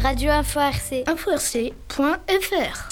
Radio Info RC. InfoRC.fr.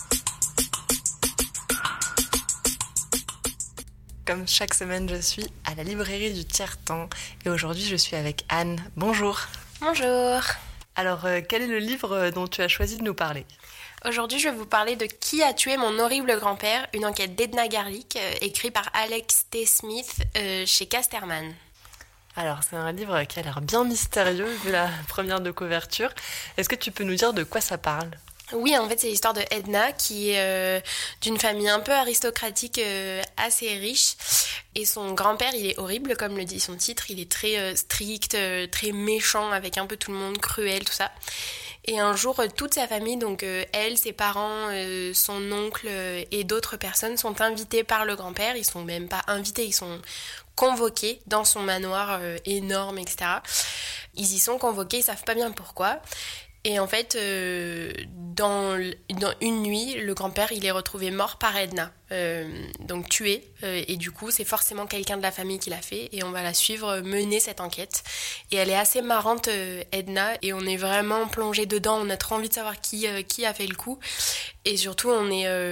Comme chaque semaine, je suis à la librairie du Tiers-Temps et aujourd'hui je suis avec Anne. Bonjour. Bonjour. Alors, quel est le livre dont tu as choisi de nous parler ? Aujourd'hui, je vais vous parler de Qui a tué mon horrible grand-père, une enquête d'Edna Garlick, écrite par Alex T. Smith chez Casterman. Alors, c'est un livre qui a l'air bien mystérieux vu la première de couverture. Est-ce que tu peux nous dire de quoi ça parle ? Oui, en fait, c'est l'histoire de Edna qui est d'une famille un peu aristocratique assez riche. Et son grand-père, il est horrible, comme le dit son titre. Il est très strict, très méchant avec un peu tout le monde, cruel, tout ça. Et un jour, toute sa famille, donc elle, ses parents, son oncle et d'autres personnes sont invités par le grand-père. Ils sont même pas invités, ils sont convoqués dans son manoir énorme, etc. Ils y sont convoqués, ils savent pas bien pourquoi. Et en fait, dans une nuit, le grand-père, il est retrouvé mort par Edna, donc tué. Et du coup, c'est forcément quelqu'un de la famille qui l'a fait. Et on va la suivre mener cette enquête. Et elle est assez marrante, Edna. Et on est vraiment plongé dedans. On a trop envie de savoir qui a fait le coup. Et surtout, on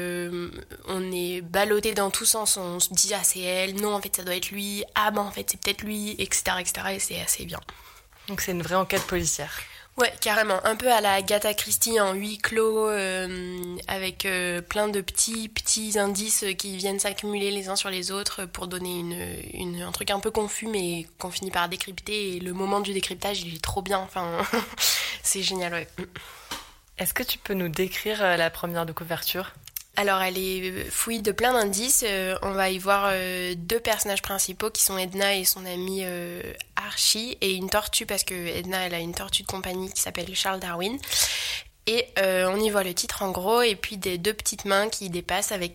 est ballotté dans tous sens. On se dit, ah, c'est elle. Non, en fait, ça doit être lui. Ah, ben, en fait, c'est peut-être lui, etc., etc. Et c'est assez bien. Donc, c'est une vraie enquête policière. Ouais, carrément. Un peu à la Agatha Christie en huis clos, avec plein de petits indices qui viennent s'accumuler les uns sur les autres pour donner un truc un peu confus, mais qu'on finit par décrypter. Et le moment du décryptage, il est trop bien. Enfin, c'est génial, ouais. Est-ce que tu peux nous décrire la première de couverture ? Alors, elle est fouillie de plein d'indices. On va y voir deux personnages principaux qui sont Edna et son ami Archie, et une tortue, parce que Edna, elle a une tortue de compagnie qui s'appelle Charles Darwin. Et on y voit le titre en gros, et puis des deux petites mains qui dépassent avec